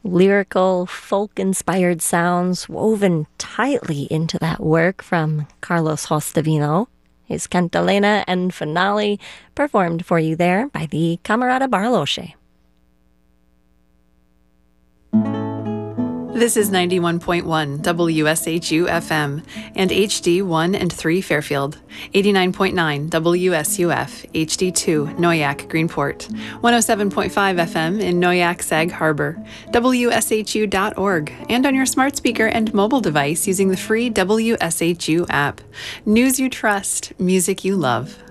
Lyrical, folk-inspired sounds woven tightly into that work from Carlos Hostavino. His Cantalena and Finale performed for you there by the Camerata Barloche. This is 91.1 WSHU FM and HD 1 and 3 Fairfield, 89.9 WSUF HD 2 Noyak Greenport, 107.5 FM in Noyak Sag Harbor, WSHU.org, and on your smart speaker and mobile device using the free WSHU app. News you trust, music you love.